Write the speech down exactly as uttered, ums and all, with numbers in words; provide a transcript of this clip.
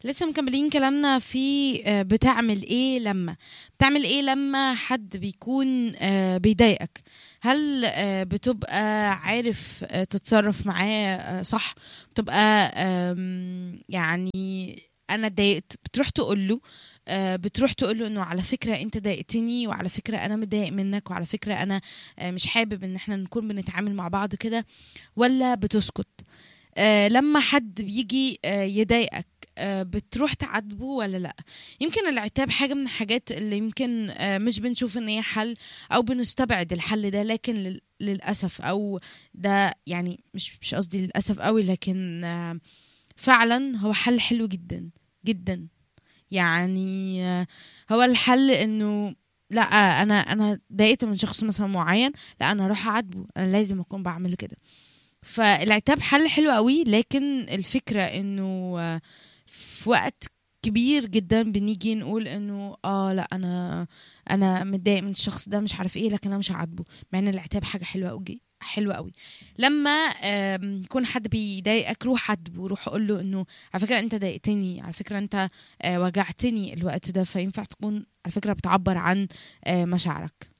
لسه مكملين كلامنا في آه، بتعمل ايه لما بتعمل ايه لما حد بيكون آه، بيضايقك. هل آه، بتبقى عارف آه، تتصرف معاه آه، صح؟ بتبقى آم، يعني انا اتضايقت بتروح تقول له، آه، بتروح تقول له انه على فكرة انت ضايقتني، وعلى فكرة انا متضايق منك، وعلى فكرة انا آه، مش حابب ان احنا نكون بنتعامل مع بعض كده، ولا بتسكت؟ آه لما حد بيجي آه يضايقك، آه بتروح تعاتبه ولا لا؟ يمكن العتاب حاجة من الحاجات اللي يمكن آه مش بنشوف ان هي حل، او بنستبعد الحل ده، لكن لل- للأسف، او ده يعني مش مش قصدي للأسف قوي، لكن آه فعلا هو حل حلو جدا جدا. يعني آه هو الحل انه لا، انا انا ضايقت من شخص مثلا معين، لا انا اروح اعاتبه، انا لازم اكون بعمل كده. فالعتاب حل حلو قوي، لكن الفكرة انه آه، في وقت كبير جدا بنيجي نقول انه اه لا، انا انا متضايق من الشخص ده مش عارف ايه، لكن انا مش هعاتبه، مع ان العتاب حاجة حلوة قوي حلوة قوي. لما آم، يكون حد بيضايقك روح عاتبه، روح قول له انه على فكرة انت ضايقتني، على فكرة انت آه، وجعتني الوقت ده، فينفع تكون على فكرة بتعبر عن آه، مشاعرك.